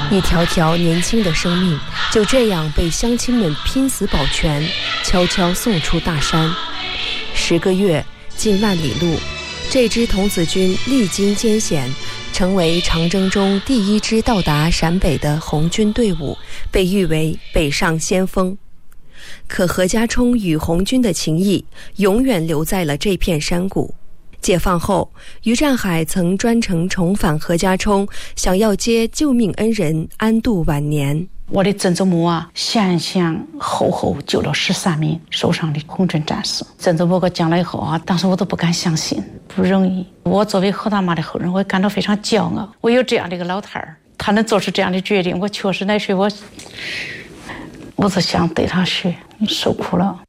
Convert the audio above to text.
一条条年轻的生命就这样被乡亲们拼死保全，悄悄送出大山。10个月，近万里路，这支童子军历经艰险，成为长征中第一支到达陕北的红军队伍，被誉为北上先锋。可何家冲与红军的情谊永远留在了这片山谷。解放后，于占海曾专程重返何家冲，想要接救命恩人安度晚年。 我的曾祖母啊，先后救了13名受伤的红军战士。曾祖母给我讲了以后啊，当时我都不敢相信，不容易。我作为何大妈的后人，我感到非常骄傲。我有这样的一个老太儿，她能做出这样的决定，我确实那时我只想对她说，你受苦了。